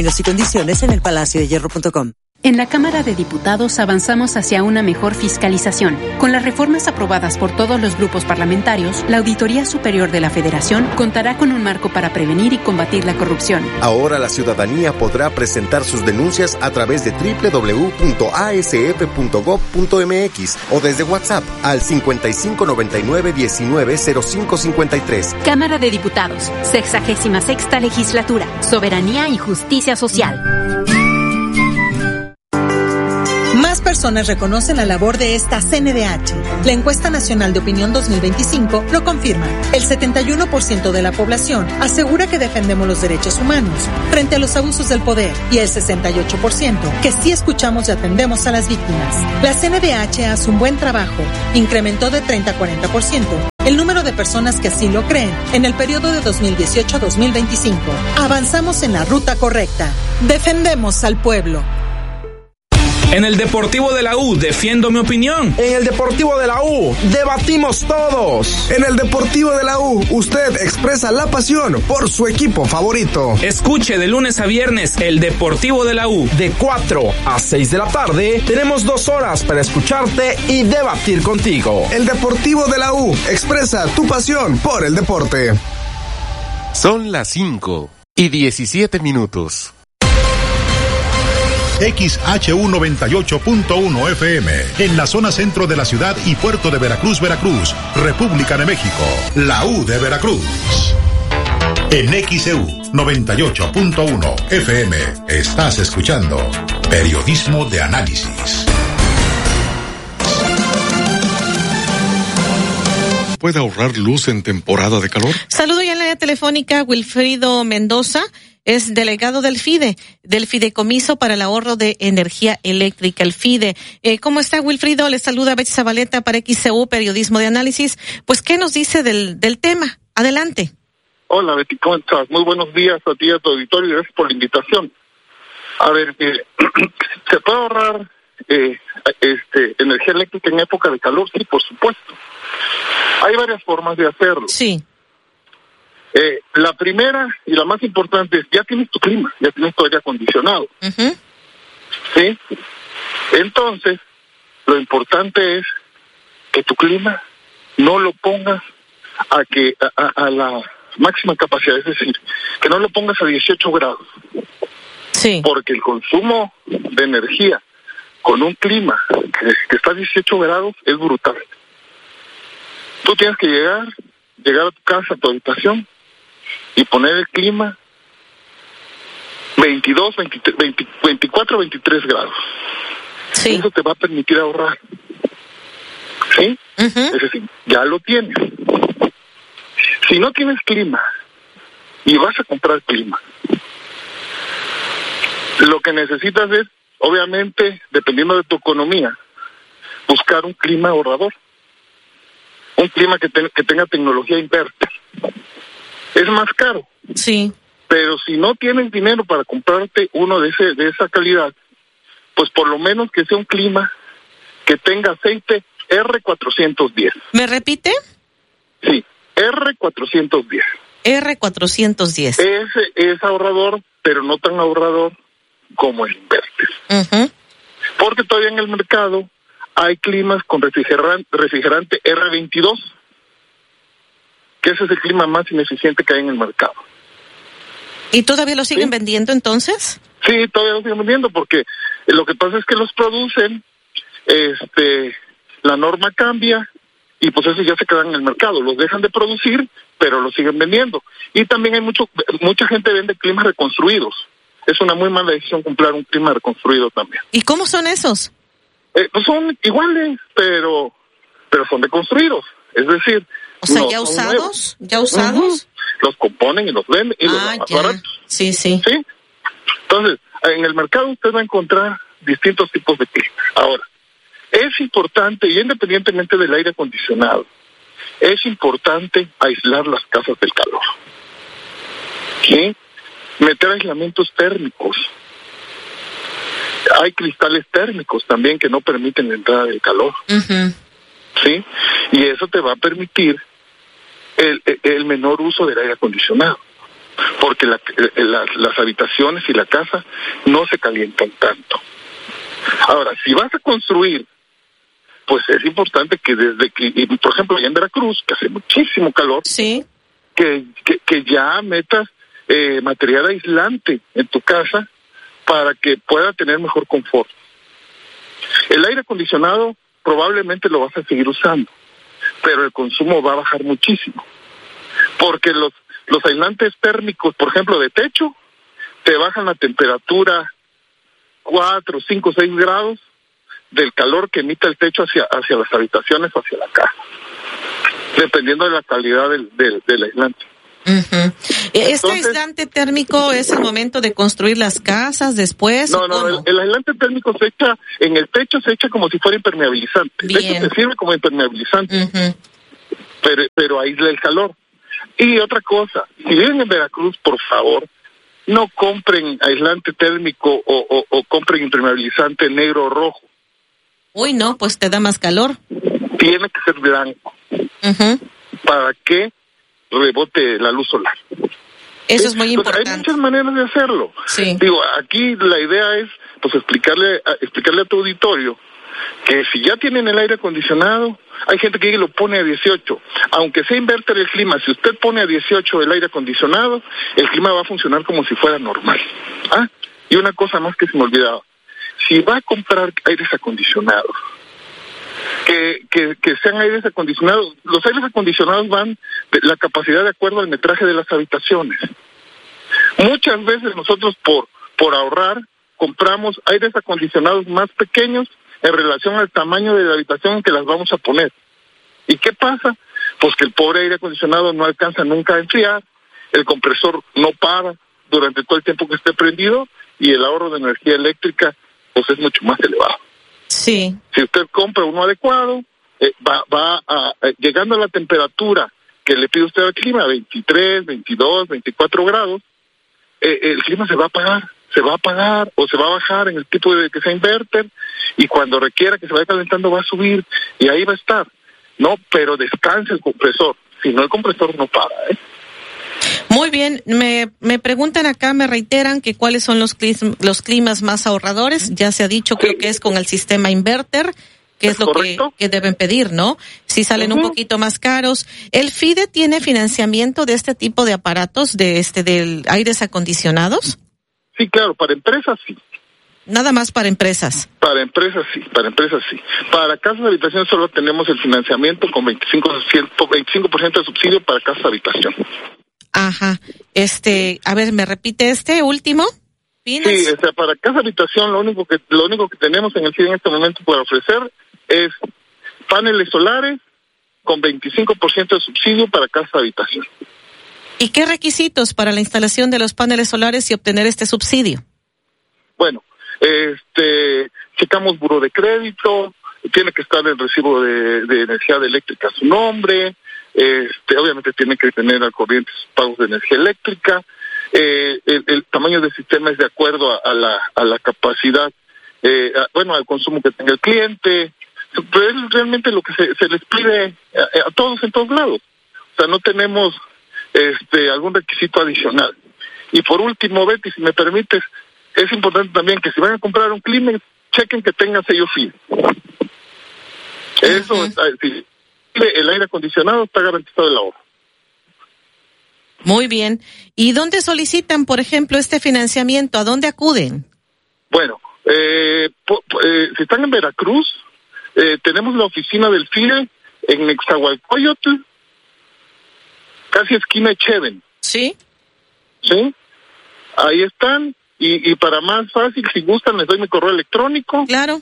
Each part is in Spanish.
Y condiciones en elpalaciodehierro.com. En la Cámara de Diputados avanzamos hacia una mejor fiscalización. Con las reformas aprobadas por todos los grupos parlamentarios, la Auditoría Superior de la Federación contará con un marco para prevenir y combatir la corrupción. Ahora la ciudadanía podrá presentar sus denuncias a través de www.asf.gov.mx o desde WhatsApp al 5599-190553. Cámara de Diputados, 66ª Legislatura, Soberanía y Justicia Social. Más personas reconocen la labor de esta CNDH. La Encuesta Nacional de Opinión 2025 lo confirma. El 71% de la población asegura que defendemos los derechos humanos frente a los abusos del poder y el 68% que sí escuchamos y atendemos a las víctimas. La CNDH hace un buen trabajo. Incrementó de 30 a 40% el número de personas que así lo creen en el periodo de 2018 a 2025. Avanzamos en la ruta correcta. Defendemos al pueblo. En el Deportivo de la U defiendo mi opinión. En el Deportivo de la U debatimos todos. En el Deportivo de la U usted expresa la pasión por su equipo favorito. Escuche de lunes a viernes el Deportivo de la U. De 4 a 6 de la tarde tenemos 2 horas para escucharte y debatir contigo. El Deportivo de la U expresa tu pasión por el deporte. Son las 5:17. XHU 98.1 FM, en la zona centro de la ciudad y puerto de Veracruz, República de México, la U de Veracruz. En XEU 98.1 FM, estás escuchando Periodismo de Análisis. ¿Puede ahorrar luz en temporada de calor? Saludo ya en la línea telefónica Wilfrido Mendoza, es delegado del FIDE, del Fideicomiso para el Ahorro de Energía Eléctrica, el FIDE. ¿Cómo está, Wilfrido? Le saluda Betty Zabaleta para XCU Periodismo de Análisis. Pues, ¿qué nos dice del tema? Adelante. Hola, Betty, ¿cómo estás? Muy buenos días a ti y a tu auditorio y gracias por la invitación. A ver, ¿se puede ahorrar energía eléctrica en época de calor? Sí, por supuesto. Hay varias formas de hacerlo. Sí. La primera y la más importante es, ya tienes tu clima, ya tienes tu aire acondicionado. Uh-huh. ¿Sí? Entonces, lo importante es que tu clima no lo pongas a la máxima capacidad, es decir, que no lo pongas a 18 grados. Sí. Porque el consumo de energía con un clima que está a 18 grados es brutal. Tú tienes que llegar a tu casa, a tu habitación, y poner el clima 22, 24, 23 grados. Sí. Eso te va a permitir ahorrar. ¿Sí? Uh-huh. Es decir, ya lo tienes. Si no tienes clima y vas a comprar clima, lo que necesitas es, obviamente, dependiendo de tu economía, buscar un clima ahorrador. Un clima que tenga tecnología inverter. Es más caro. Sí. Pero si no tienes dinero para comprarte uno de esa calidad, pues por lo menos que sea un clima que tenga aceite R410. ¿Me repite? Sí, R410. R410. Ese es ahorrador, pero no tan ahorrador como el inverter. Uh-huh. Porque todavía en el mercado hay climas con refrigerante R22, que ese es el clima más ineficiente que hay en el mercado. ¿Y todavía lo siguen vendiendo entonces? Sí, todavía lo siguen vendiendo porque lo que pasa es que los producen, la norma cambia y pues eso ya se queda en el mercado. Los dejan de producir, pero lo siguen vendiendo. Y también hay mucha gente vende climas reconstruidos. Es una muy mala decisión comprar un clima reconstruido también. ¿Y cómo son esos? Pues son iguales, pero son reconstruidos. Es decir, o sea, no ya usados, nuevos. ¿Ya usados? Uh-huh. Los componen y los venden y los más baratos. Sí, sí. ¿Sí? Entonces, en el mercado usted va a encontrar distintos tipos de climas. Ahora, es importante, y independientemente del aire acondicionado, es importante aislar las casas del calor. ¿Sí? Meter aislamientos térmicos. Hay cristales térmicos también que no permiten la entrada del calor. Uh-huh. ¿Sí? Y eso te va a permitir el menor uso del aire acondicionado. porque las habitaciones y la casa no se calientan tanto. Ahora, si vas a construir, pues es importante que por ejemplo, allá en Veracruz, que hace muchísimo calor, sí, que ya metas material aislante en tu casa para que pueda tener mejor confort. El aire acondicionado probablemente lo vas a seguir usando, pero el consumo va a bajar muchísimo, porque los aislantes térmicos, por ejemplo, de techo, te bajan la temperatura 4, 5, 6 grados del calor que emite el techo hacia las habitaciones o hacia la casa, dependiendo de la calidad del aislante. Uh-huh. ¿Este aislante térmico es el momento de construir las casas después? No, el aislante térmico se echa, en el techo se echa como si fuera impermeabilizante. Bien. De hecho, se sirve como impermeabilizante, uh-huh, pero aísla el calor. Y otra cosa, si viven en Veracruz, por favor, no compren aislante térmico o compren impermeabilizante negro o rojo. Uy, no, pues te da más calor. Tiene que ser blanco. Uh-huh. ¿Para qué? Rebote la luz solar. Eso es muy importante. Hay muchas maneras de hacerlo. Sí. Digo, aquí la idea es pues explicarle a tu auditorio que si ya tienen el aire acondicionado, hay gente que lo pone a 18. Aunque sea inverter el clima, si usted pone a 18 el aire acondicionado, el clima va a funcionar como si fuera normal. ¿Ah? Y una cosa más que se me olvidaba. Si va a comprar aires acondicionados, que sean aires acondicionados, los aires acondicionados van de la capacidad de acuerdo al metraje de las habitaciones. Muchas veces nosotros por ahorrar compramos aires acondicionados más pequeños en relación al tamaño de la habitación en que las vamos a poner. ¿Y qué pasa? Pues que el pobre aire acondicionado no alcanza nunca a enfriar, el compresor no para durante todo el tiempo que esté prendido y el ahorro de energía eléctrica pues es mucho más elevado. Sí. Si usted compra uno adecuado, va llegando a la temperatura que le pide usted al clima, 23, 22, 24 grados, el clima se va a apagar o se va a bajar en el tipo de que sea inverter, y cuando requiera que se vaya calentando va a subir y ahí va a estar. No, pero descansa el compresor, si no el compresor no para, Muy bien, me preguntan acá, me reiteran que cuáles son los climas más ahorradores. Ya se ha dicho, creo que es con el sistema inverter, que es lo que deben pedir, ¿no? Si salen un poquito más caros. ¿El FIDE tiene financiamiento de este tipo de aparatos, del aires acondicionados? Sí, claro, para empresas sí. Nada más para empresas. Para empresas sí. Para casas de habitación solo tenemos el financiamiento con 25% de subsidio para casas de habitación. Ajá. A ver, ¿me repite este último? ¿Pinas? Sí, para casa habitación lo único que tenemos en el FIDE en este momento para ofrecer es paneles solares con 25% de subsidio para casa habitación. ¿Y qué requisitos para la instalación de los paneles solares y obtener este subsidio? Bueno, checamos buró de crédito, tiene que estar el recibo de energía eléctrica a su nombre, obviamente tiene que tener al corriente sus pagos de energía eléctrica, el tamaño del sistema es de acuerdo a la capacidad, al consumo que tenga el cliente, pero es realmente lo que se les pide a todos en todos lados. O sea, no tenemos algún requisito adicional. Y por último, Betty, si me permites, es importante también que si van a comprar un Kleenex, chequen que tenga sello FIDE. Eso, si el aire acondicionado está garantizado el ahorro. Muy bien. ¿Y dónde solicitan, por ejemplo, este financiamiento? ¿A dónde acuden? Bueno, si están en Veracruz, tenemos la oficina del FIDE en Nezahualcóyotl, casi esquina Echeven. ¿Sí? Sí. Ahí están. Y para más fácil, si gustan, les doy mi correo electrónico. Claro.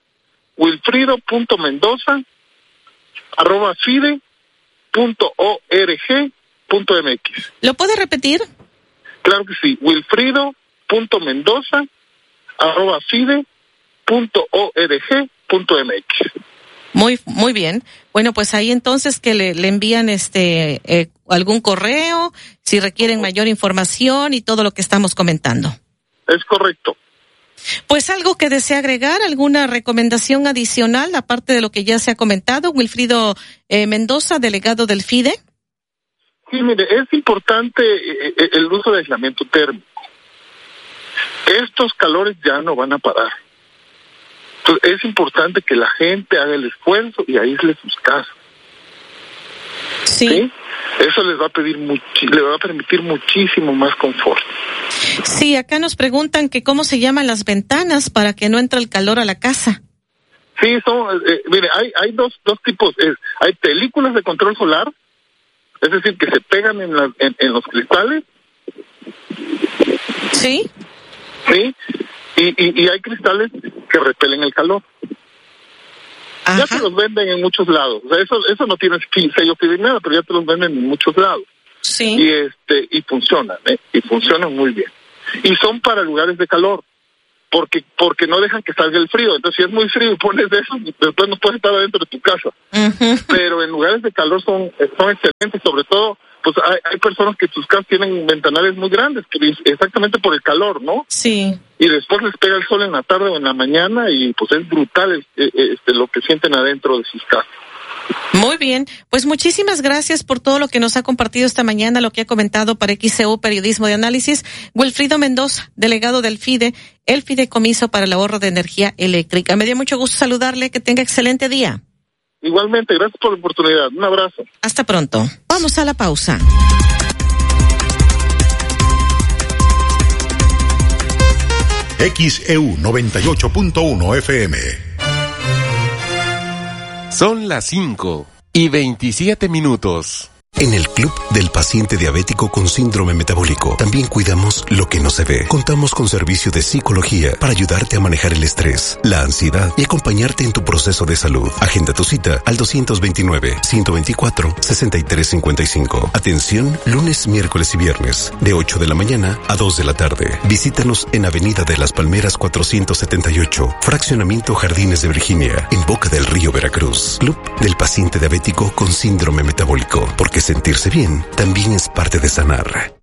wilfrido.mendoza@fide.org.mx. ¿Lo puede repetir? Claro que sí. wilfrido.mendoza@fide.org.mx. Muy bien. Bueno, pues ahí entonces que le envían algún correo, si requieren mayor información y todo lo que estamos comentando. Es correcto. Pues algo que desea agregar, alguna recomendación adicional, aparte de lo que ya se ha comentado, Wilfrido Mendoza, delegado del FIDE. aquí, mire, es importante el uso de aislamiento térmico. Estos calores ya no van a parar. Entonces, es importante que la gente haga el esfuerzo y aísle sus casas. Sí. Eso les va a permitir muchísimo más confort. Sí, acá nos preguntan que cómo se llaman las ventanas para que no entre el calor a la casa. Sí, mire, hay dos tipos. Hay películas de control solar, es decir, que se pegan en los cristales. Sí. Sí, y hay cristales que repelen el calor. Ajá. Ya te los venden en muchos lados. O sea, eso no tiene sello ni nada, pero ya te los venden en muchos lados. Sí. Y funcionan, y funcionan muy bien. Y son para lugares de calor, porque no dejan que salga el frío. Entonces, si es muy frío y pones eso, después no puedes estar adentro de tu casa. Uh-huh. Pero en lugares de calor son excelentes, sobre todo, pues hay personas que sus casas tienen ventanales muy grandes, exactamente por el calor, ¿no? Sí. Y después les pega el sol en la tarde o en la mañana y pues es brutal lo que sienten adentro de sus casas. Muy bien, pues muchísimas gracias por todo lo que nos ha compartido esta mañana, lo que ha comentado para XCU Periodismo de Análisis, Wilfrido Mendoza, delegado del FIDE, el Fideicomiso para el Ahorro de Energía Eléctrica. Me dio mucho gusto saludarle, que tenga excelente día. Igualmente, gracias por la oportunidad. Un abrazo. Hasta pronto. Vamos a la pausa. XEU 98.1 FM. Son las 5:27. En el Club del Paciente Diabético con Síndrome Metabólico también cuidamos lo que no se ve. Contamos con servicio de psicología para ayudarte a manejar el estrés, la ansiedad y acompañarte en tu proceso de salud. Agenda tu cita al 229-124-6355. Atención lunes, miércoles y viernes de 8 de la mañana a 2 de la tarde. Visítanos en Avenida de las Palmeras 478, Fraccionamiento Jardines de Virginia, en Boca del Río, Veracruz. Club del Paciente Diabético con Síndrome Metabólico, porque sentirse bien también es parte de sanar.